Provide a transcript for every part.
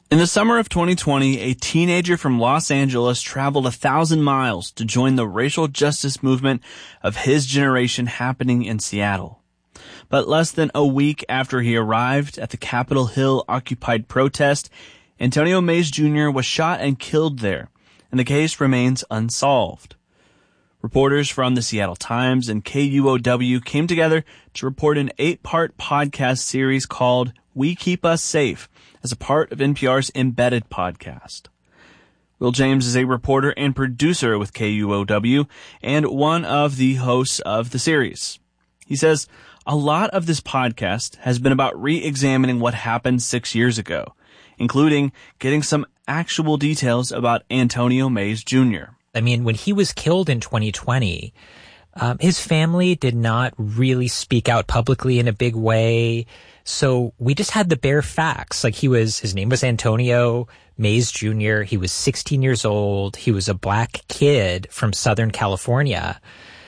In the summer of 2020, a teenager from Los Angeles traveled 1,000 miles to join the racial justice movement of his generation happening in Seattle. But less than a week after he arrived at the Capitol Hill occupied protest, Antonio Mays Jr. was shot and killed there, and the case remains unsolved. Reporters from the Seattle Times and KUOW came together to report an 8-part podcast series called We Keep Us Safe as a part of NPR's Embedded podcast. Will James is a reporter and producer with KUOW and one of the hosts of the series. He says a lot of this podcast has been about re-examining what happened 6 years ago, including getting some actual details about Antonio Mays Jr. I mean, when he was killed in 2020, his family did not really speak out publicly in a big way. So we just had the bare facts. Like his name was Antonio Mays Jr. He was 16 years old. He was a black kid from Southern California.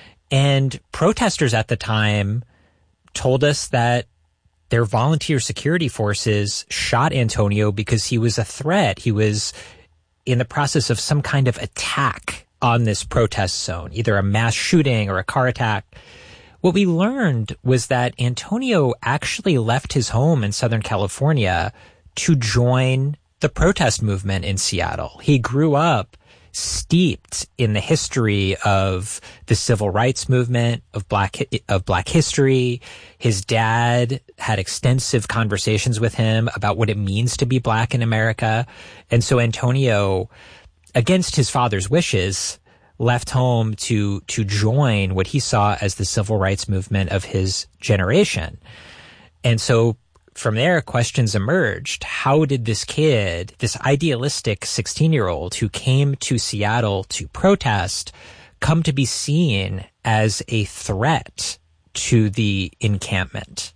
And protesters at the time told us that their volunteer security forces shot Antonio because he was a threat. He was in the process of some kind of attack on this protest zone, either a mass shooting or a car attack. What we learned was that Antonio actually left his home in Southern California to join the protest movement in Seattle. He grew up steeped in the history of the civil rights movement, of black history. His dad had extensive conversations with him about what it means to be black in America. And so Antonio, against his father's wishes, left home to join what he saw as the civil rights movement of his generation. And so from there, questions emerged. How did this kid, this idealistic 16-year-old who came to Seattle to protest, come to be seen as a threat to the encampment?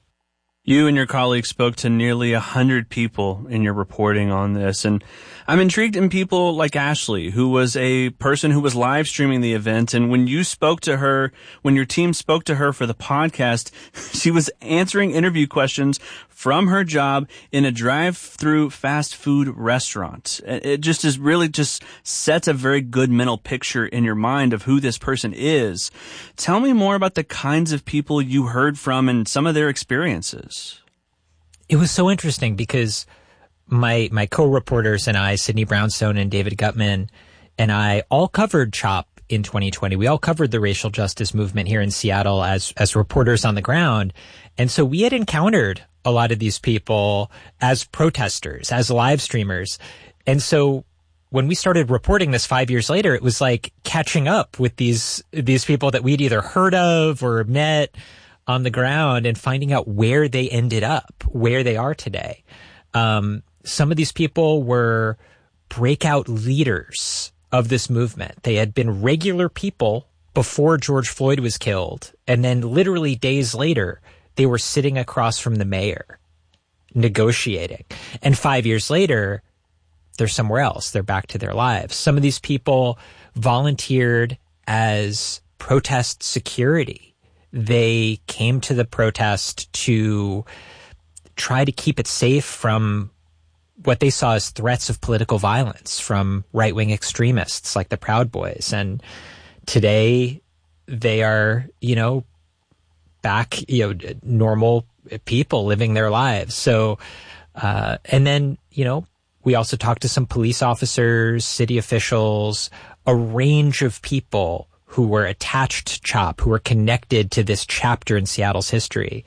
You and your colleagues spoke to nearly 100 people in your reporting on this, and I'm intrigued in people like Ashley, who was a person who was live streaming the event, and when you spoke to her, when your team spoke to her for the podcast, she was answering interview questions from her job in a drive-through fast food restaurant. It just is really just sets a very good mental picture in your mind of who this person is. Tell me more about the kinds of people you heard from and some of their experiences. It was so interesting because my co-reporters and I, Sydney Brownstone and David Gutman, and I all covered CHOP in 2020. We all covered the racial justice movement here in Seattle as reporters on the ground. And so we had encountered a lot of these people as protesters, as live streamers. And so when we started reporting this 5 years later, it was like catching up with these people that we'd either heard of or met on the ground and finding out where they ended up, where they are today. Some of these people were breakout leaders of this movement. They had been regular people before George Floyd was killed. And then literally days later, they were sitting across from the mayor negotiating. And 5 years later, they're somewhere else. They're back to their lives. Some of these people volunteered as protest security. They came to the protest to try to keep it safe from what they saw as threats of political violence from right-wing extremists like the Proud Boys. And today they are, back, normal people living their lives. So, and then, we also talked to some police officers, city officials, a range of people who were attached to CHOP, who were connected to this chapter in Seattle's history.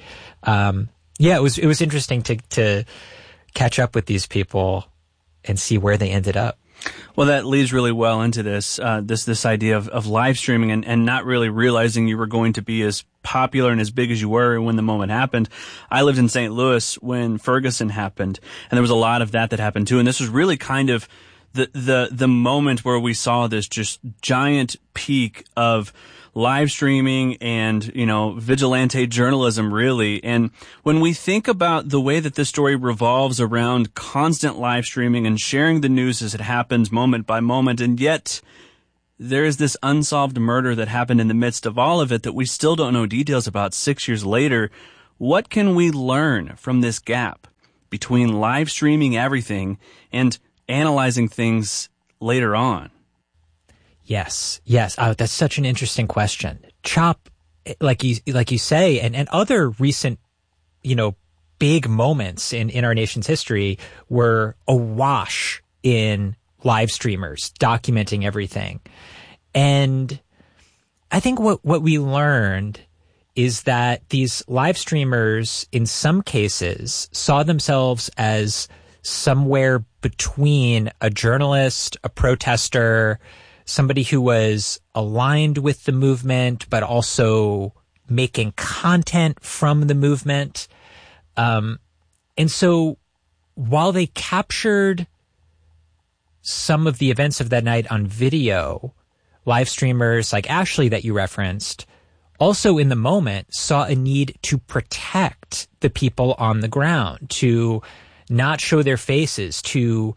It was interesting to catch up with these people and see where they ended up. Well, that leads really well into this idea of live streaming and not really realizing you were going to be as popular and as big as you were when the moment happened. I lived in St. Louis when Ferguson happened, and there was a lot of that happened too. And this was really kind of the moment where we saw this just giant peak of live streaming and, vigilante journalism, really. And when we think about the way that this story revolves around constant live streaming and sharing the news as it happens moment by moment, and yet there is this unsolved murder that happened in the midst of all of it that we still don't know details about 6 years later, what can we learn from this gap between live streaming everything and analyzing things later on? Yes. Oh, that's such an interesting question. Chop, like you say, and other recent, big moments in our nation's history were awash in live streamers documenting everything. And I think what we learned is that these live streamers, in some cases, saw themselves as somewhere between a journalist, a protester, somebody who was aligned with the movement, but also making content from the movement. And so while they captured some of the events of that night on video, live streamers like Ashley that you referenced also in the moment saw a need to protect the people on the ground, to not show their faces, to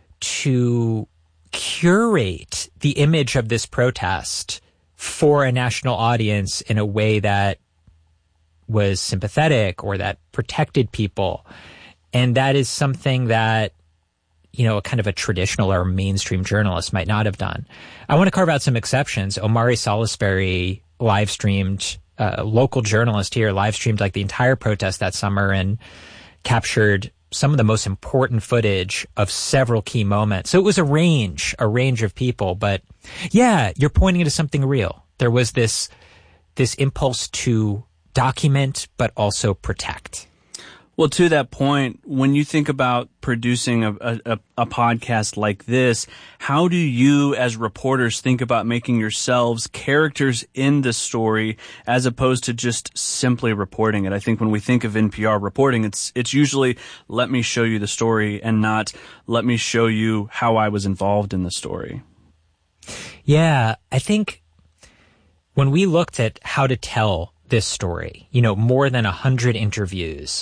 curate the image of this protest for a national audience in a way that was sympathetic or that protected people. And that is something that, a kind of a traditional or mainstream journalist might not have done. I want to carve out some exceptions. Omari Salisbury live streamed, local journalist here, live streamed like the entire protest that summer and captured some of the most important footage of several key moments. So it was a range of people. But yeah, you're pointing to something real. There was this impulse to document, but also protect. Well, to that point, when you think about producing a podcast like this, how do you as reporters think about making yourselves characters in the story as opposed to just simply reporting it? I think when we think of NPR reporting, it's usually let me show you the story and not let me show you how I was involved in the story. Yeah, I think when we looked at how to tell this story, more than 100 interviews,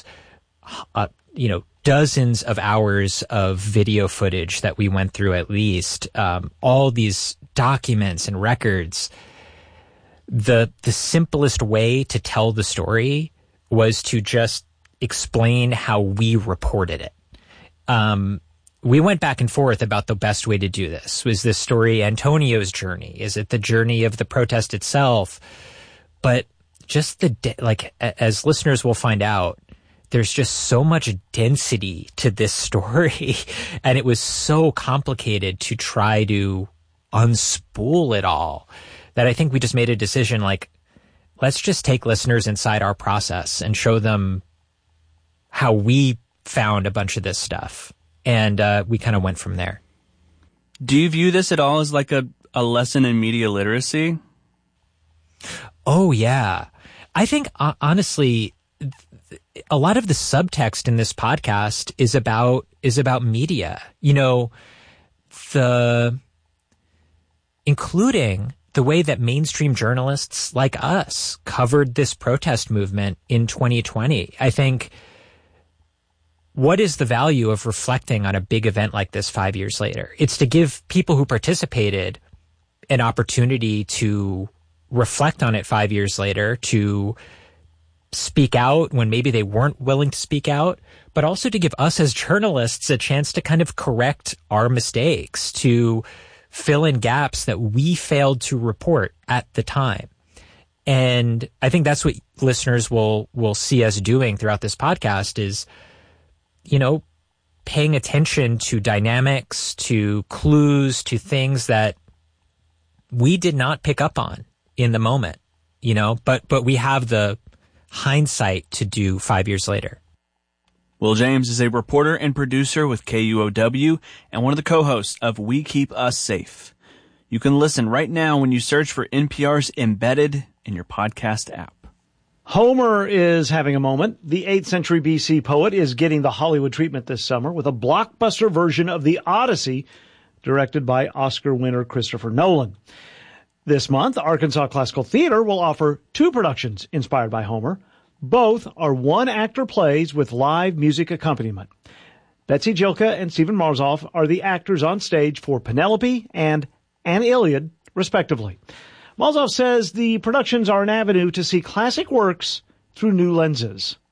dozens of hours of video footage that we went through at least, all these documents and records. The simplest way to tell the story was to just explain how we reported it. We went back and forth about the best way to do this. Was this story Antonio's journey? Is it the journey of the protest itself? But just as listeners will find out, there's just so much density to this story, and it was so complicated to try to unspool it all that I think we just made a decision let's just take listeners inside our process and show them how we found a bunch of this stuff. And we kind of went from there. Do you view this at all as like a lesson in media literacy? Oh, yeah. I think, honestly, a lot of the subtext in this podcast is about media, including the way that mainstream journalists like us covered this protest movement in 2020. I think, what is the value of reflecting on a big event like this 5 years later? It's to give people who participated an opportunity to reflect on it 5 years later, to speak out when maybe they weren't willing to speak out, but also to give us as journalists a chance to kind of correct our mistakes, to fill in gaps that we failed to report at the time. And I think that's what listeners will see us doing throughout this podcast is, paying attention to dynamics, to clues, to things that we did not pick up on in the moment, but we have the hindsight to do 5 years later. Will James is a reporter and producer with KUOW and one of the co-hosts of We Keep Us Safe. You can listen right now when you search for NPR's Embedded in your podcast app. Homer is having a moment. The 8th century BC poet is getting the Hollywood treatment this summer with a blockbuster version of The Odyssey, directed by Oscar winner Christopher Nolan. This month, Arkansas Classical Theater will offer 2 productions inspired by Homer. Both are one-actor plays with live music accompaniment. Betsy Jilka and Stephen Marzoff are the actors on stage for Penelope and An Iliad, respectively. Marzoff says the productions are an avenue to see classic works through new lenses.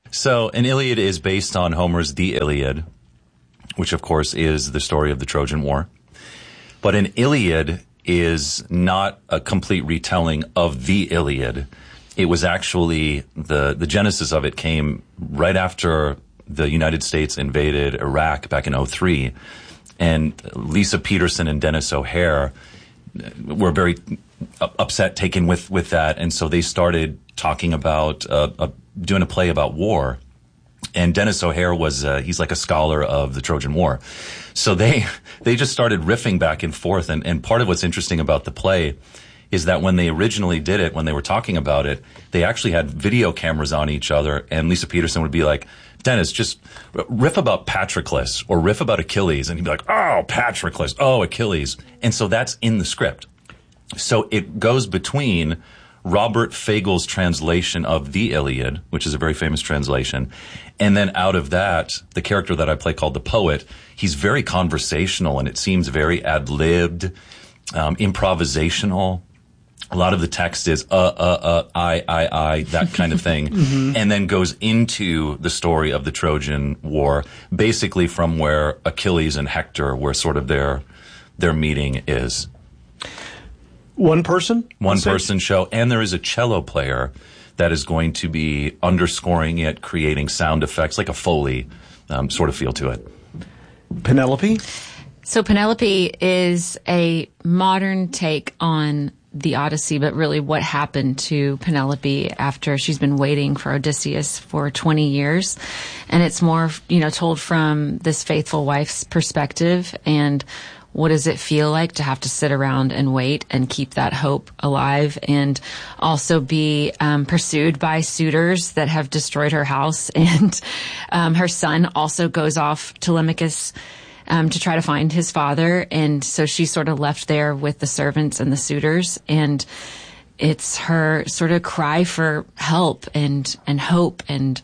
So an Iliad is based on Homer's The Iliad, which of course is the story of the Trojan War. But an Iliad is not a complete retelling of the Iliad. It was actually the genesis of it came right after the United States invaded Iraq back in 2003. And Lisa Peterson and Dennis O'Hare were very upset, taken with that. And so they started talking about doing a play about war. And Dennis O'Hare was, he's like a scholar of the Trojan War. So they just started riffing back and forth. And part of what's interesting about the play is that when they originally did it, when they were talking about it, they actually had video cameras on each other. And Lisa Peterson would be like, Dennis, just riff about Patroclus or riff about Achilles. And he'd be like, oh, Patroclus, oh, Achilles. And so that's in the script. So it goes between Robert Fagel's translation of The Iliad, which is a very famous translation. And then out of that, the character that I play called the poet, he's very conversational and it seems very ad-libbed, improvisational. A lot of the text is, I, that kind of thing. Mm-hmm. And then goes into the story of the Trojan War, basically from where Achilles and Hector, where sort of their meeting is. One person show. And there is a cello player that is going to be underscoring it, creating sound effects, like a Foley sort of feel to it. Penelope? So Penelope is a modern take on the Odyssey, but really what happened to Penelope after she's been waiting for Odysseus for 20 years. And it's more, told from this faithful wife's perspective. And what does it feel like to have to sit around and wait and keep that hope alive and also be pursued by suitors that have destroyed her house? And her son also goes off to Telemachus to try to find his father. And so she's sort of left there with the servants and the suitors. And it's her sort of cry for help and hope. And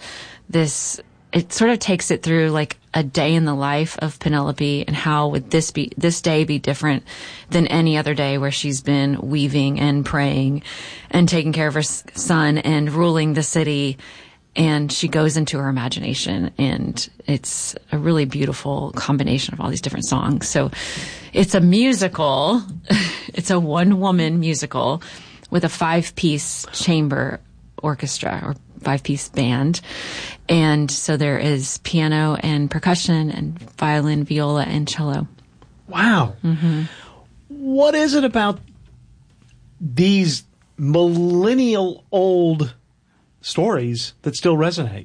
it sort of takes it through like a day in the life of Penelope and how would this day be different than any other day where she's been weaving and praying and taking care of her son and ruling the city. And she goes into her imagination, and it's a really beautiful combination of all these different songs. So it's a musical. It's a one-woman musical with a 5-piece chamber orchestra or 5-piece band. And so there is piano and percussion and violin, viola, and cello. Wow. Mm-hmm. What is it about these millennial-old stories that still resonate?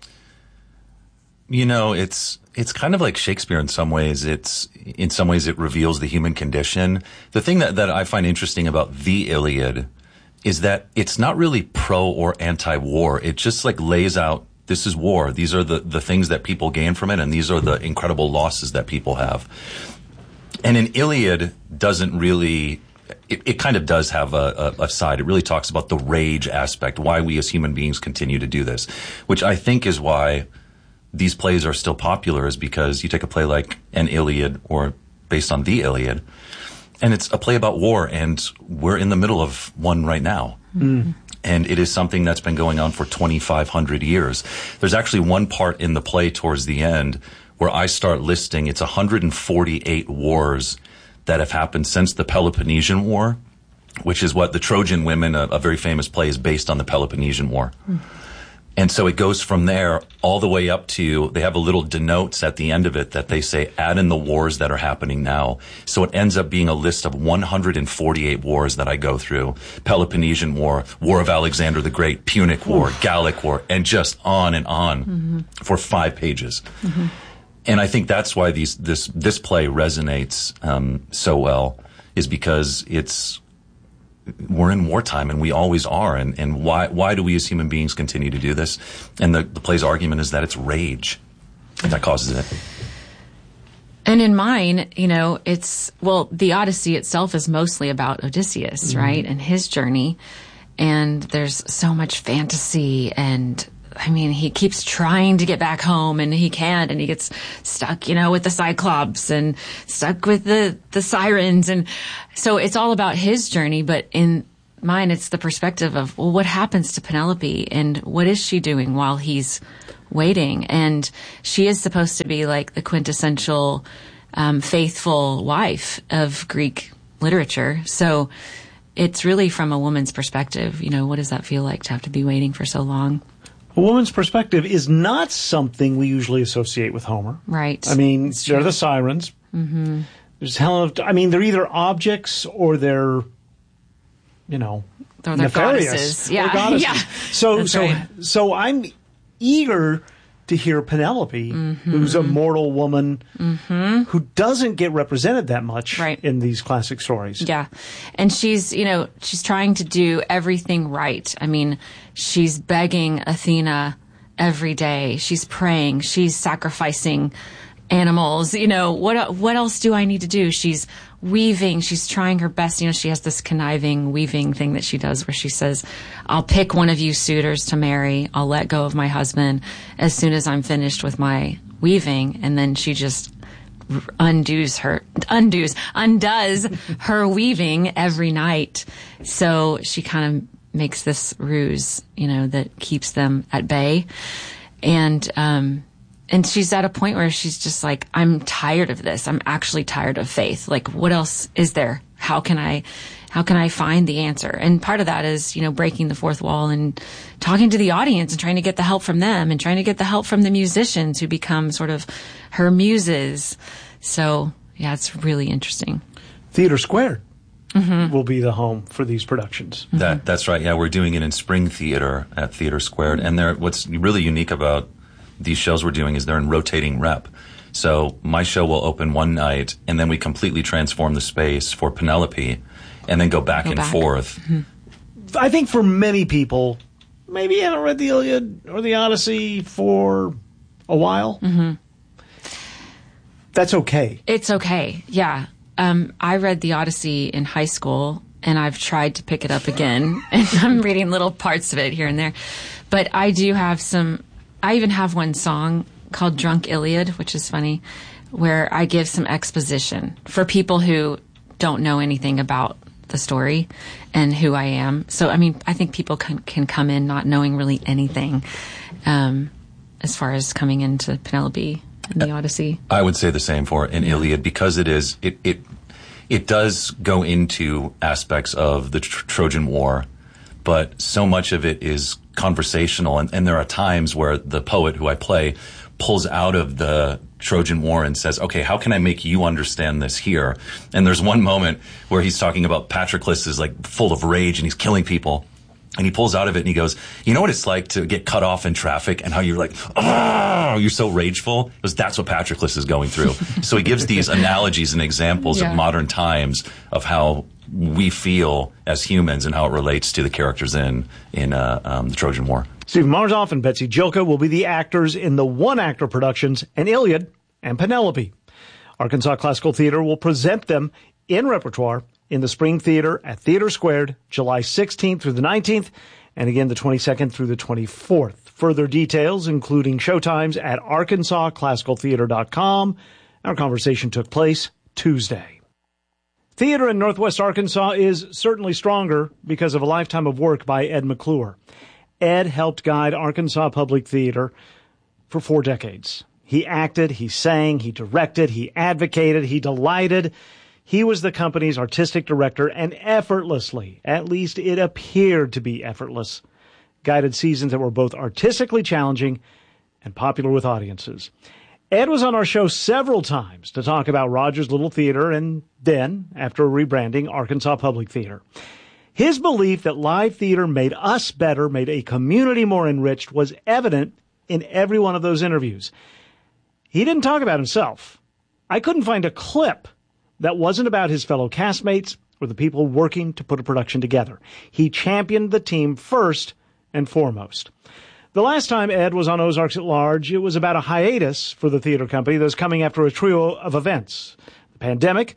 It's kind of like Shakespeare in some ways. In some ways it reveals the human condition. The thing that I find interesting about The Iliad is that it's not really pro or anti-war. It just like lays out, this is war. These are the things that people gain from it, and these are the incredible losses that people have. And an Iliad doesn't really, it kind of does have a side. It really talks about the rage aspect, why we as human beings continue to do this, which I think is why these plays are still popular, is because you take a play like an Iliad or based on The Iliad, and it's a play about war, and we're in the middle of one right now. Mm. And it is something that's been going on for 2,500 years. There's actually one part in the play towards the end where I start listing, it's 148 wars that have happened since the Peloponnesian War, which is what the Trojan Women, a very famous play, is based on the Peloponnesian War. Mm. And so it goes from there all the way up to, they have a little denotes at the end of it that they say, add in the wars that are happening now. So it ends up being a list of 148 wars that I go through. Peloponnesian War, War of Alexander the Great, Punic War, Gallic War, and just on for 5 pages. Mm-hmm. And I think that's why this play resonates so well, is because we're in wartime, and we always are. And why do we as human beings continue to do this? And the play's argument is that it's rage that causes it. And in mine, the Odyssey itself is mostly about Odysseus, right? And his journey. And there's so much fantasy, and he keeps trying to get back home, and he can't, and he gets stuck, with the Cyclops and stuck with the sirens. And so it's all about his journey. But in mine, it's the perspective of, well, what happens to Penelope and what is she doing while he's waiting? And she is supposed to be like the quintessential faithful wife of Greek literature. So it's really from a woman's perspective. You know, what does that feel like to have to be waiting for so long? A woman's perspective is not something we usually associate with Homer. Right. I mean, they're the sirens. Mm-hmm. There's they're either objects or they're, you know, they're nefarious. Goddesses. Yeah. Or goddesses. Yeah. So I'm eager to hear Penelope, who's a mortal woman who doesn't get represented that much in these classic stories. Yeah. And she's trying to do everything right. I mean, she's begging Athena every day. She's praying. She's sacrificing animals. You know, what else do I need to do? She's weaving. She's trying her best. You know, she has this conniving weaving thing that she does where she says, I'll pick one of you suitors to marry. I'll let go of my husband as soon as I'm finished with my weaving. And then she just undoes her weaving every night. So she kind of makes this ruse, you know, that keeps them at bay. And she's at a point where she's just like, I'm tired of this. I'm actually tired of faith. Like, what else is there? How can I find the answer? And part of that is, you know, breaking the fourth wall and talking to the audience and trying to get the help from them and trying to get the help from the musicians who become sort of her muses. So, yeah, it's really interesting. Theater Squared will be the home for these productions. That's right. Yeah, we're doing it in Spring Theater at Theater Squared. And what's really unique about these shows we're doing is they're in rotating rep. So my show will open one night, and then we completely transform the space for Penelope, and then go back and forth. I think for many people, maybe you haven't read the Iliad or the Odyssey for a while. That's okay. It's okay, yeah. I read the Odyssey in high school, and I've tried to pick it up again, and I'm reading little parts of it here and there. But I do have I even have one song called Drunk Iliad, which is funny, where I give some exposition for people who don't know anything about the story and who I am. So, I mean, I think people can come in not knowing really anything as far as coming into Penelope and the Odyssey. I would say the same for an Iliad, because it does go into aspects of the Trojan War, but so much of it is conversational, and there are times where the poet who I play pulls out of the Trojan War and says, okay, how can I make you understand this here? And there's one moment where he's talking about Patroclus is like full of rage and he's killing people. And he pulls out of it and he goes, you know what it's like to get cut off in traffic and how you're like, oh, you're so rageful? Because that's what Patroclus is going through. So he gives these analogies and examples of modern times of how we feel as humans and how it relates to the characters in the Trojan War. Stephen Marzoff and Betsy Jilka will be the actors in the one-actor productions, An Iliad and Penelope. Arkansas Classical Theater will present them in repertoire in the Spring Theater at Theater Squared, July 16th through the 19th, and again the 22nd through the 24th. Further details, including showtimes, at arkansasclassicaltheater.com. Our conversation took place Tuesday. Theater in Northwest Arkansas is certainly stronger because of a lifetime of work by Ed McClure. Ed helped guide Arkansas Public Theater for 4 decades. He acted, he sang, he directed, he advocated, he delighted. He was the company's artistic director and effortlessly, at least it appeared to be effortless, guided seasons that were both artistically challenging and popular with audiences. Ed was on our show several times to talk about Rogers Little Theater and then, after rebranding, Arkansas Public Theater. His belief that live theater made us better, made a community more enriched, was evident in every one of those interviews. He didn't talk about himself. I couldn't find a clip that wasn't about his fellow castmates or the people working to put a production together. He championed the team first and foremost. The last time Ed was on Ozarks at Large, it was about a hiatus for the theater company that was coming after a trio of events. The pandemic,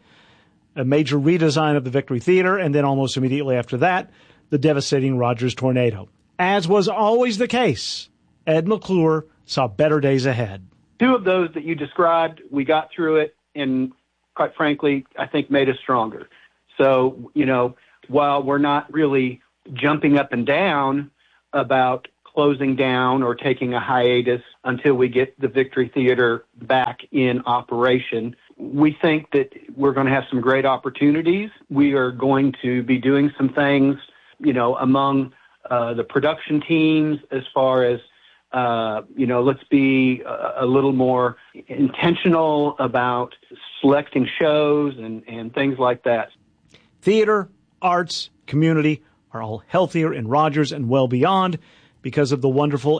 a major redesign of the Victory Theater, and then almost immediately after that, the devastating Rogers tornado. As was always the case, Ed McClure saw better days ahead. 2 of those that you described, we got through it, and quite frankly, I think made us stronger. So, you know, while we're not really jumping up and down about closing down or taking a hiatus until we get the Victory Theater back in operation, we think that we're going to have some great opportunities. We are going to be doing some things, among the production teams as far as, let's be a little more intentional about selecting shows and things like that. Theater, arts, community are all healthier in Rogers and well beyond because of the wonderful